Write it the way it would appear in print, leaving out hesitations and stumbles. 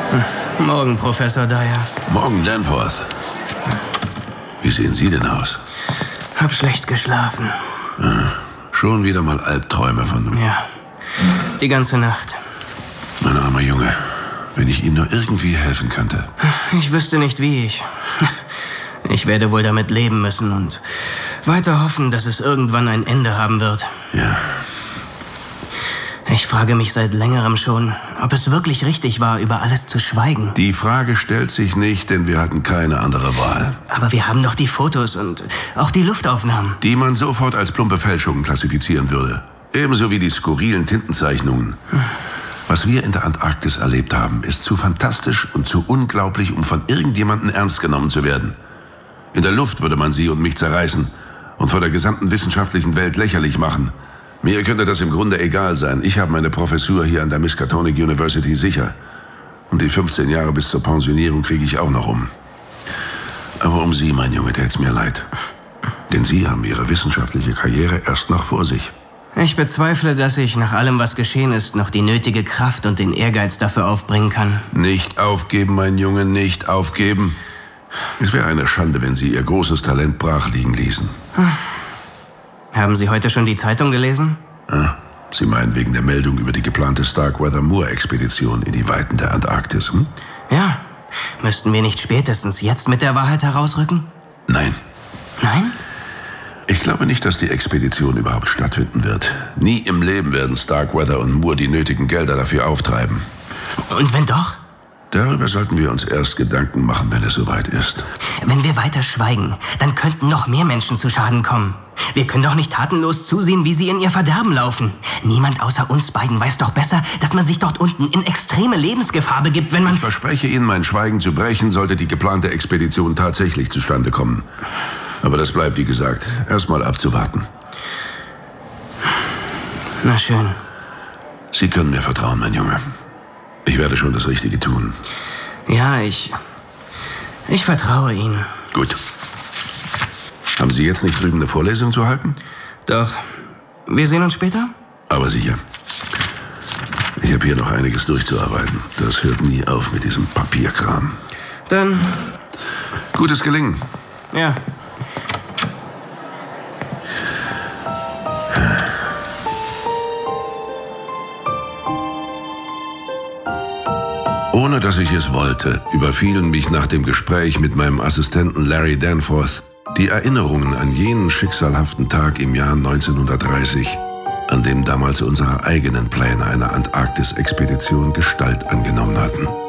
Morgen, Professor Dyer. Morgen, Danforth. Wie sehen Sie denn aus? Hab schlecht geschlafen. Schon wieder mal Albträume von... Ja, die ganze Nacht. Mein armer Junge, wenn ich Ihnen nur irgendwie helfen könnte. Ich wüsste nicht, wie ich. Ich werde wohl damit leben müssen und weiter hoffen, dass es irgendwann ein Ende haben wird. Ja. Ich frage mich seit längerem schon, ob es wirklich richtig war, über alles zu schweigen. Die Frage stellt sich nicht, denn wir hatten keine andere Wahl. Aber wir haben doch die Fotos und auch die Luftaufnahmen. Die man sofort als plumpe Fälschungen klassifizieren würde. Ebenso wie die skurrilen Tintenzeichnungen. Was wir in der Antarktis erlebt haben, ist zu fantastisch und zu unglaublich, um von irgendjemandem ernst genommen zu werden. In der Luft würde man Sie und mich zerreißen und vor der gesamten wissenschaftlichen Welt lächerlich machen. Mir könnte das im Grunde egal sein. Ich habe meine Professur hier an der Miskatonic University sicher. Und die 15 Jahre bis zur Pensionierung kriege ich auch noch um. Aber um Sie, mein Junge, tät's mir leid. Denn Sie haben Ihre wissenschaftliche Karriere erst noch vor sich. Ich bezweifle, dass ich nach allem, was geschehen ist, noch die nötige Kraft und den Ehrgeiz dafür aufbringen kann. Nicht aufgeben, mein Junge, nicht aufgeben. Es wäre eine Schande, wenn Sie Ihr großes Talent brach liegen ließen. Haben Sie heute schon die Zeitung gelesen? Sie meinen wegen der Meldung über die geplante Starkweather-Moore-Expedition in die Weiten der Antarktis, hm? Ja. Müssten wir nicht spätestens jetzt mit der Wahrheit herausrücken? Nein. Nein? Ich glaube nicht, dass die Expedition überhaupt stattfinden wird. Nie im Leben werden Starkweather und Moore die nötigen Gelder dafür auftreiben. Und wenn doch? Darüber sollten wir uns erst Gedanken machen, wenn es soweit ist. Wenn wir weiter schweigen, dann könnten noch mehr Menschen zu Schaden kommen. Wir können doch nicht tatenlos zusehen, wie sie in ihr Verderben laufen. Niemand außer uns beiden weiß doch besser, dass man sich dort unten in extreme Lebensgefahr begibt, wenn man... Ich verspreche Ihnen, mein Schweigen zu brechen, sollte die geplante Expedition tatsächlich zustande kommen. Aber das bleibt, wie gesagt, erstmal abzuwarten. Na schön. Sie können mir vertrauen, mein Junge. Ich werde schon das Richtige tun. Ja, ich vertraue Ihnen. Gut. Haben Sie jetzt nicht drüben eine Vorlesung zu halten? Doch. Wir sehen uns später? Aber sicher. Ich habe hier noch einiges durchzuarbeiten. Das hört nie auf mit diesem Papierkram. Dann... Gutes Gelingen. Ja. Ohne dass ich es wollte, überfielen mich nach dem Gespräch mit meinem Assistenten Larry Danforth die Erinnerungen an jenen schicksalhaften Tag im Jahr 1930, an dem damals unsere eigenen Pläne einer Antarktis-Expedition Gestalt angenommen hatten.